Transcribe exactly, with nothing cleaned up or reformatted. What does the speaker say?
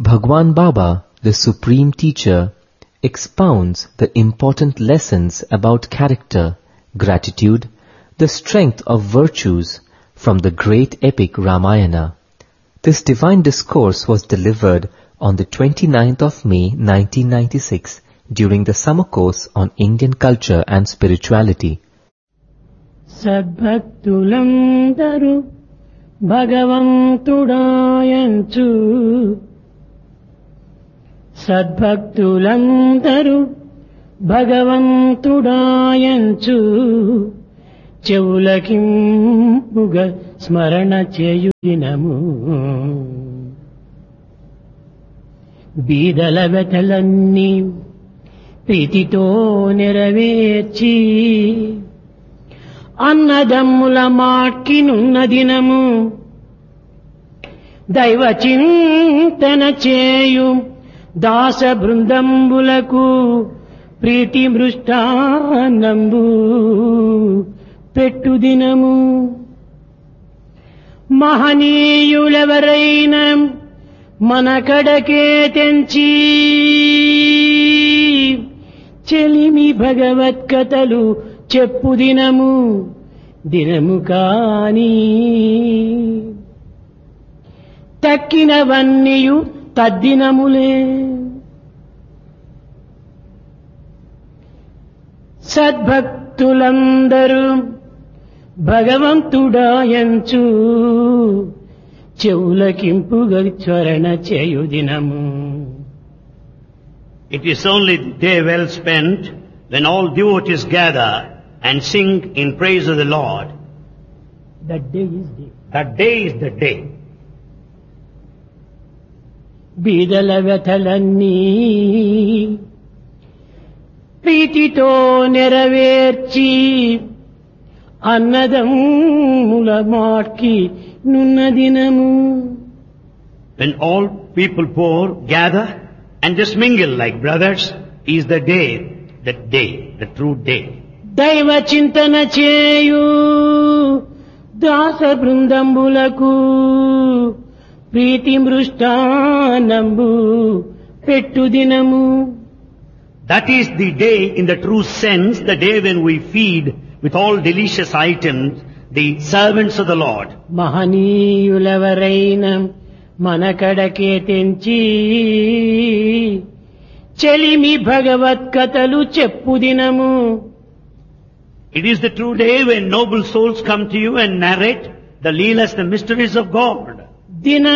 Bhagwan Baba, the Supreme Teacher, expounds the important lessons about character, gratitude, the strength of virtues from the great epic Ramayana. This divine discourse was delivered on the twenty-ninth of May nineteen ninety-six during the summer course on Indian culture and spirituality. సద్భక్తులందరూ భగవంతుడాయంచు సద్భక్తులందరూ భగవంతుడాయంచు చెవులకింపుగ స్మరణ చేయు దినము బీదల వ్యథలన్నీ ప్రీతితో నెరవేర్చి అన్నదమ్ముల మాట్కినున్న దినము దైవ చింతన చేయు దాస బృందంబులకు ప్రీతి మృష్టాన్నంబు పెట్టు దినము మహనీయులెవరైనా మన కడకే తెంచి చెలిమి భగవత్కథలు చెప్పు దినము దినము కాని తక్కినవన్నీయు తద్దినములే సద్భక్తులందరూ భగవంతుడాయంచు చెవులకింపుగా స్మరణ చేయు దినము. It is only the day well spent when all devotees gather and sing in praise of the Lord. That day is day. That day is the day. బీదల వ్యథలన్నీ ప్రీతితో నెరవేర్చి అన్నదమ్ముల మాట్కి నున్న దినము. When all people poor gather and just mingle like brothers is the day, the day, the true day. దైవ చింతన చేయు దాస బృందంబులకు ప్రీతి మృష్టానంబు పెట్టు దినము. That is the day in the true sense, the day when we feed with all delicious items the servants of the Lord. మహనీయులెవరైనా మన కడకే తెంచి చెలిమి భగవత్కథలు చెప్పు దినము. It is the true day when noble souls come to you and narrate the leelas, the mysteries of God. దిన